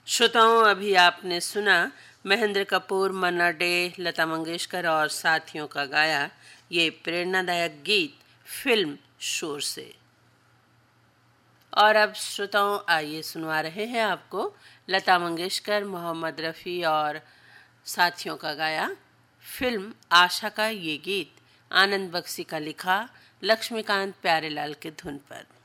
श्रोताओं, अभी आपने सुना महेंद्र कपूर, मन्ना डे, लता मंगेशकर और साथियों का गाया ये प्रेरणादायक गीत फिल्म शोर से। और अब श्रोताओं, आइए सुनवा रहे हैं आपको लता मंगेशकर, मोहम्मद रफ़ी और साथियों का गाया फिल्म आशा का ये गीत आनंद बख्शी का लिखा, लक्ष्मीकांत प्यारेलाल के धुन पर।